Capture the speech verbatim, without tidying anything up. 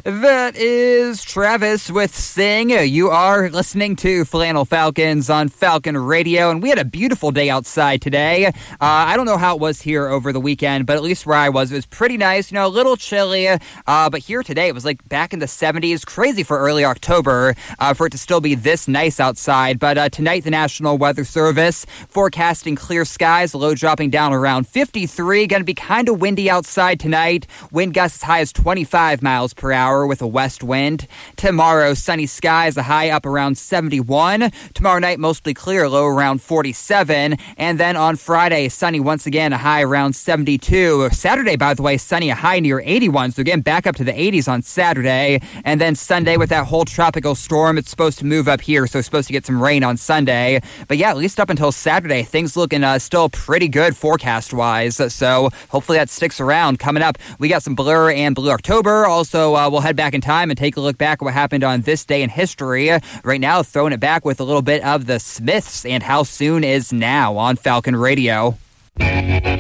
That is Travis with Sing. You are listening to Flannel Falcons on Falcon Radio, and we had a beautiful day outside today. Uh, I don't know how it was here over the weekend, but at least where I was, it was pretty nice. You know, a little chilly, uh, but here today it was like back in the seventies. Crazy for early October uh, for it to still be this nice outside. But uh, tonight, the National Weather Service forecasting clear skies, low dropping down around fifty-three. Going to be kind of windy outside tonight. Wind gusts as high as twenty-five miles per hour with a west wind. Tomorrow, sunny skies, a high up around seventy-one. Tomorrow night, mostly clear, low around forty-seven. And then on Friday, sunny once again, a high around seventy-two. Saturday, by the way, sunny, a high near eighty-one. So again, back up to the eighties on Saturday. And then Sunday with that whole tropical storm, it's supposed to move up here, so it's supposed to get some rain on Sunday. But yeah, at least up until Saturday, things looking uh, still pretty good forecast-wise. So hopefully that sticks around. Coming up, we got some Blur and Blue October. Also, uh, we'll head back in time and take a look back at what happened on this day in history. Right now, throwing it back with a little bit of the Smiths and How Soon Is Now on Falcon Radio.